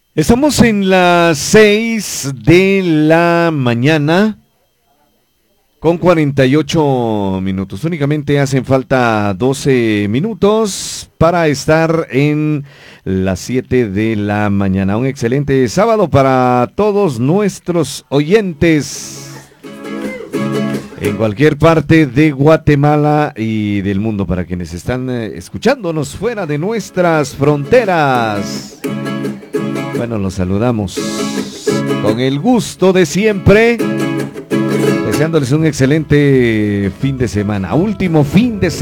Estamos en las 6 de la mañana con 48 minutos. Únicamente hacen falta 12 minutos para estar en las 7 de la mañana. Un excelente sábado para todos nuestros oyentes en cualquier parte de Guatemala y del mundo, para quienes están escuchándonos fuera de nuestras fronteras. Bueno, los saludamos con el gusto de siempre, deseándoles un excelente fin de semana, último fin de semana.